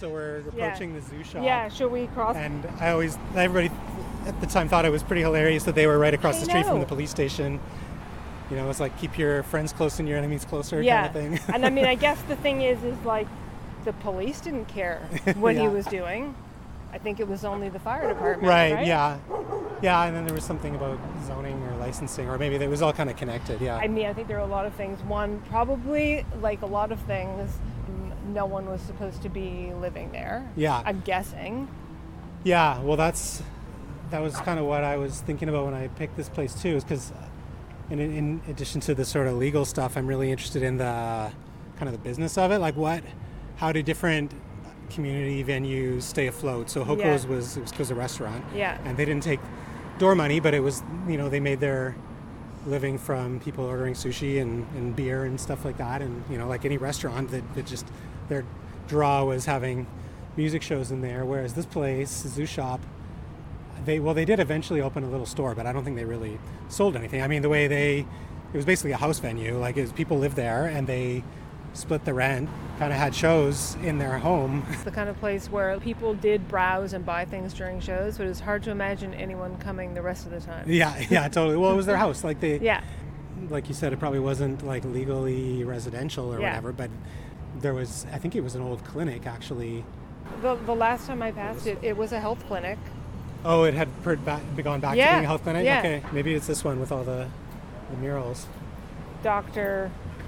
So we're approaching the zoo shop. Yeah, should we cross? And everybody at the time thought it was pretty hilarious that they were right across the street from the police station. You know, it's like keep your friends close and your enemies closer kind of thing. And I mean, I guess the thing is like the police didn't care what he was doing. I think it was only the fire department, right? Yeah, and then there was something about zoning or licensing, or maybe it was all kind of connected, yeah. I mean, I think there are a lot of things. One, probably, like a lot of things, no one was supposed to be living there. Yeah. I'm guessing. Yeah, well, that was kind of what I was thinking about when I picked this place, too, is because in addition to the sort of legal stuff, I'm really interested in the kind of the business of it, like how do different community venues stay afloat. So Hoko's was a restaurant. Yeah. And they didn't take door money, but it was, they made their living from people ordering sushi and beer and stuff like that. And, like any restaurant that just, their draw was having music shows in there. Whereas this place, Zoo Shop, they did eventually open a little store, but I don't think they really sold anything. I mean, it was basically a house venue. Like people lived there and they split the rent, kind of had shows in their home. It's the kind of place where people did browse and buy things during shows, but it's hard to imagine anyone coming the rest of the time. Yeah, totally. Well, it was their house. Like like you said, it probably wasn't like legally residential or whatever, but I think it was an old clinic actually. The last time I passed it was a health clinic. Oh, it had gone back to being a health clinic? Yeah. Okay, maybe it's this one with all the murals. Doctor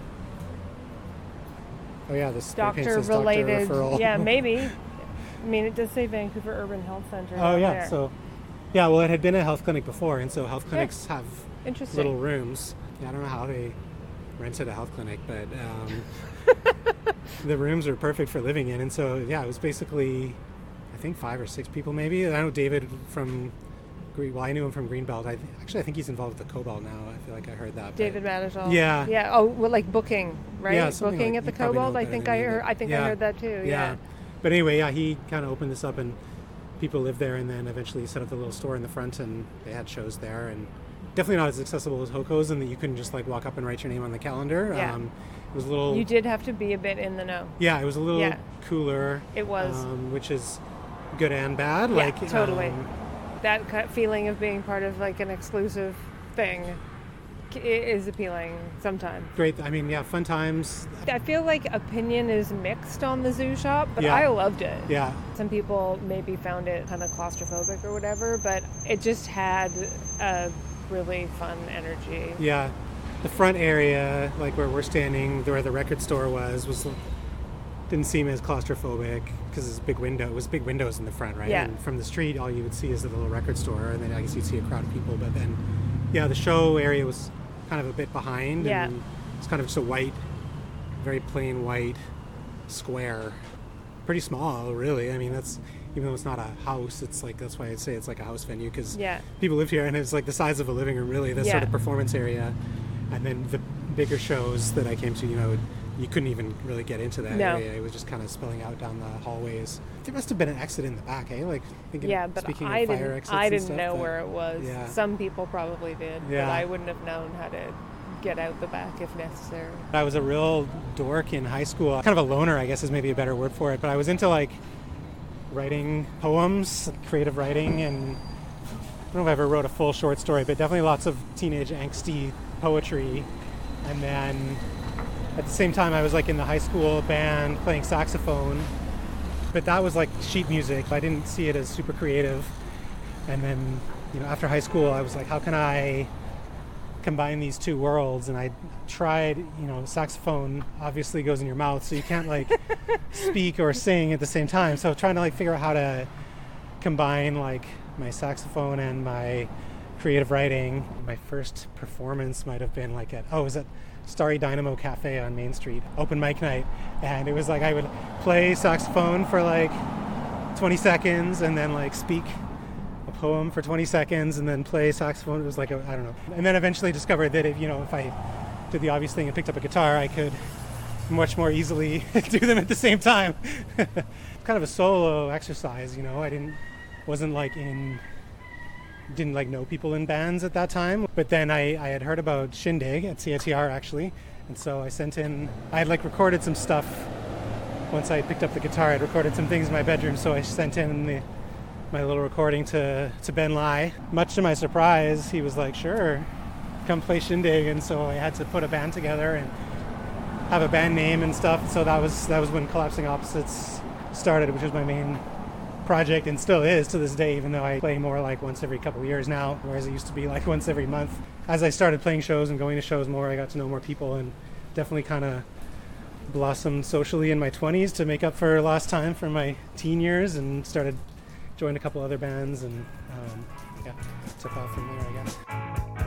related referral. Yeah, maybe. I mean, it does say Vancouver Urban Health Center. Oh, yeah. There. So, well, it had been a health clinic before, and so health clinics have little rooms. Yeah, I don't know how they rented a health clinic, but the rooms are perfect for living in. And so, it was basically, I think 5 or 6 people maybe. I know David I knew him from Greenbelt. I think he's involved with the Cobalt now. I feel like I heard that. David Madisol. Yeah. Yeah. Oh, well, like booking, right? Yeah, booking at the Cobalt. I think I heard that too. Yeah. But anyway, he kind of opened this up, and people lived there, and then eventually set up the little store in the front, and they had shows there, and definitely not as accessible as Hoko's, and that you couldn't just like walk up and write your name on the calendar. Yeah. It was a little. You did have to be a bit in the know. Yeah, it was a little cooler. It was, which is good and bad. Yeah, totally. That kind of feeling of being part of like an exclusive thing is appealing sometimes. Great. I mean, fun times. I feel like opinion is mixed on the Zoo Shop, but I loved it. Yeah. Some people maybe found it kind of claustrophobic or whatever, but it just had a really fun energy. Yeah. The front area, like where we're standing, where the record store was didn't seem as claustrophobic because it's big windows in the front, right? Yeah. And from the street, all you would see is the little record store, and then I guess you'd see a crowd of people. But then, the show area was kind of a bit behind. Yeah. And it's kind of just a white, very plain white square. Pretty small, really. I mean, even though it's not a house, it's like, that's why I'd say it's like a house venue, because people live here, and it's like the size of a living room, really, this sort of performance area. And then the bigger shows that I came to, you couldn't even really get into that area. It was just kind of spilling out down the hallways. There must have been an exit in the back, eh? Like, speaking of fire exits I and didn't stuff, know where it was. Yeah. Some people probably did, but I wouldn't have known how to get out the back if necessary. I was a real dork in high school. Kind of a loner, I guess, is maybe a better word for it. But I was into like writing poems, creative writing, and I don't know if I ever wrote a full short story, but definitely lots of teenage angsty poetry. And then at the same time, I was like in the high school band playing saxophone, but that was like sheet music. I didn't see it as super creative. And then, after high school, I was like, how can I combine these two worlds? And I tried, saxophone obviously goes in your mouth, so you can't like speak or sing at the same time. So trying to like figure out how to combine like my saxophone and my creative writing. My first performance might have been like it was at Starry Dynamo Cafe on Main Street, open mic night. And it was like I would play saxophone for like 20 seconds and then like speak a poem for 20 seconds and then play saxophone. It was like, I don't know. And then eventually discovered that if I did the obvious thing and picked up a guitar, I could much more easily do them at the same time. Kind of a solo exercise, I didn't know people in bands at that time. But then I had heard about Shindig at CITR actually. And so I had recorded some stuff once I picked up the guitar, I'd recorded some things in my bedroom, so I sent in my little recording to Ben Lai. Much to my surprise, he was like, sure, come play Shindig, and so I had to put a band together and have a band name and stuff. So that was when Collapsing Opposites started, which was my main project and still is to this day, even though I play more like once every couple of years now, whereas it used to be like once every month. As I started playing shows and going to shows more, I got to know more people and definitely kind of blossomed socially in my 20s to make up for lost time from my teen years, and started joining a couple other bands, and took off from there, I guess.